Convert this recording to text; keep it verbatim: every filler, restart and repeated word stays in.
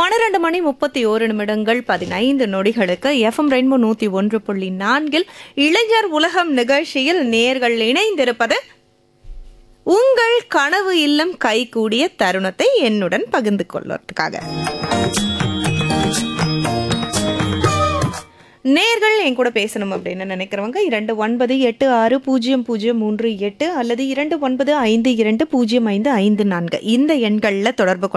பன்னிரண்டு மணி முப்பத்தி ஒரு நிமிடங்கள் பதினைந்து நொடிகளுக்கு எஃப்எம் ரெயின்போ நூத்தி ஒன்று புள்ளி நான்கில் இளைஞர் உலகம் நிகழ்ச்சியில் நேர்கள் இணைந்திருப்பது உங்கள் கனவு இல்லம் கைகூடிய தருணத்தை என்னுடன் பகிர்ந்து கொள்வதற்காக. நேர்கள் என் கூட பேசணும் அப்படின்னு நினைக்கிறவங்க இரண்டு ஒன்பது எட்டு ஆறு பூஜ்ஜியம் பூஜ்ஜியம் மூன்று எட்டு அல்லது இரண்டு ஒன்பது ஐந்து இரண்டு பூஜ்ஜியம் ஐந்து ஐந்து நான்கு இந்த எண்களில் தொடர்பு கொண்டு